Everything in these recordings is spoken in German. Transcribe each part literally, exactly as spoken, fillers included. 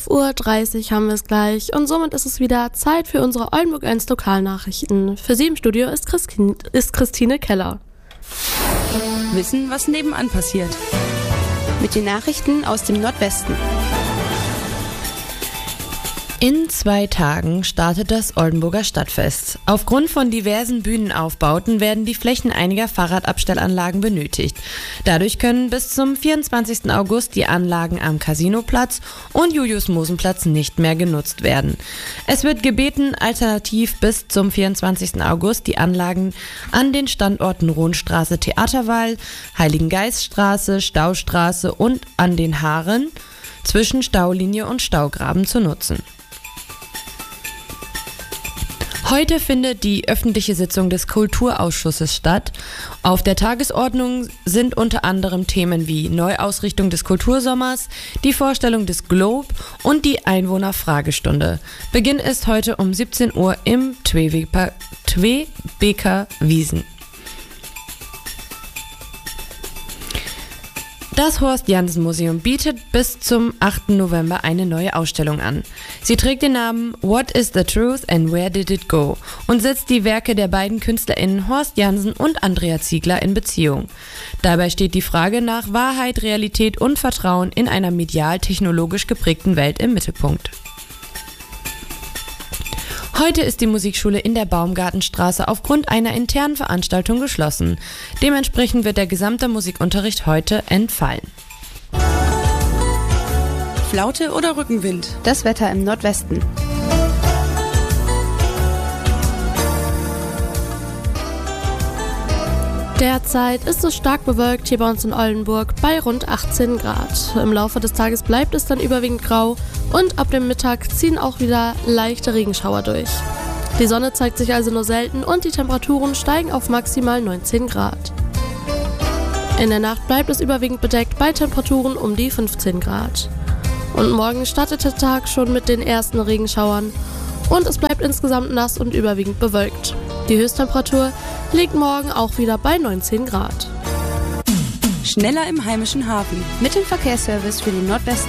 elf Uhr dreißig haben wir es gleich und somit ist es wieder Zeit für unsere Oldenburg eins Lokalnachrichten. Für Sie im Studio ist, Christine, ist Christine Keller. Wissen, was nebenan passiert. Mit den Nachrichten aus dem Nordwesten. In zwei Tagen startet das Oldenburger Stadtfest. Aufgrund von diversen Bühnenaufbauten werden die Flächen einiger Fahrradabstellanlagen benötigt. Dadurch können bis zum vierundzwanzigsten August die Anlagen am Casinoplatz und Julius-Mosen-Platz nicht mehr genutzt werden. Es wird gebeten, alternativ bis zum vierundzwanzigsten August die Anlagen an den Standorten Rohnstraße, Theaterwall, Heiligengeiststraße, Staustraße und an den Haaren zwischen Staulinie und Staugraben zu nutzen. Heute findet die öffentliche Sitzung des Kulturausschusses statt. Auf der Tagesordnung sind unter anderem Themen wie Neuausrichtung des Kultursommers, die Vorstellung des Globe und die Einwohnerfragestunde. Beginn ist heute um siebzehn Uhr im Twebeker Wiesen. Das Horst-Janssen-Museum bietet bis zum achten November eine neue Ausstellung an. Sie trägt den Namen What is the Truth and Where Did It Go und setzt die Werke der beiden KünstlerInnen Horst Janssen und Andrea Ziegler in Beziehung. Dabei steht die Frage nach Wahrheit, Realität und Vertrauen in einer medial-technologisch geprägten Welt im Mittelpunkt. Heute ist die Musikschule in der Baumgartenstraße aufgrund einer internen Veranstaltung geschlossen. Dementsprechend wird der gesamte Musikunterricht heute entfallen. Flaute oder Rückenwind? Das Wetter im Nordwesten. Derzeit ist es stark bewölkt hier bei uns in Oldenburg bei rund achtzehn Grad. Im Laufe des Tages bleibt es dann überwiegend grau und ab dem Mittag ziehen auch wieder leichte Regenschauer durch. Die Sonne zeigt sich also nur selten und die Temperaturen steigen auf maximal neunzehn Grad. In der Nacht bleibt es überwiegend bedeckt bei Temperaturen um die fünfzehn Grad. Und morgen startet der Tag schon mit den ersten Regenschauern und es bleibt insgesamt nass und überwiegend bewölkt. Die Höchsttemperatur liegt morgen auch wieder bei neunzehn Grad. Schneller im heimischen Hafen. Mit dem Verkehrsservice für den Nordwesten.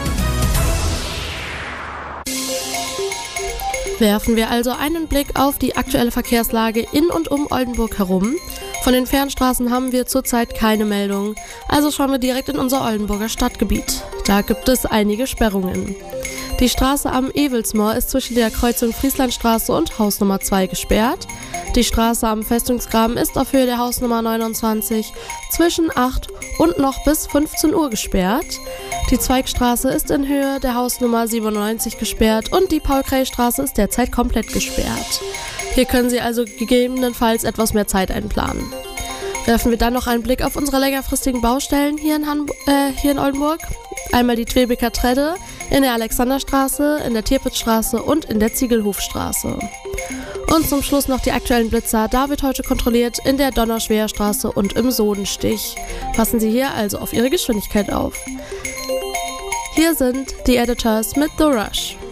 Werfen wir also einen Blick auf die aktuelle Verkehrslage in und um Oldenburg herum. Von den Fernstraßen haben wir zurzeit keine Meldung, also schauen wir direkt in unser Oldenburger Stadtgebiet. Da gibt es einige Sperrungen. Die Straße am Ewelsmoor ist zwischen der Kreuzung Frieslandstraße und Hausnummer zwei gesperrt. Die Straße am Festungsgraben ist auf Höhe der Hausnummer neunundzwanzig zwischen acht und noch bis fünfzehn Uhr gesperrt. Die Zweigstraße ist in Höhe der Hausnummer siebenundneunzig gesperrt und die Paul-Kray-Straße ist derzeit komplett gesperrt. Hier können Sie also gegebenenfalls etwas mehr Zeit einplanen. Werfen wir dann noch einen Blick auf unsere längerfristigen Baustellen hier in, Hamburg, äh, hier in Oldenburg. Einmal die Twebeker Tredde in der Alexanderstraße, in der Tierpitzstraße und in der Ziegelhofstraße. Und zum Schluss noch die aktuellen Blitzer. Da wird heute kontrolliert in der Donnerschwerstraße und im Sodenstich. Passen Sie hier also auf Ihre Geschwindigkeit auf. Hier sind die Editors mit The Rush.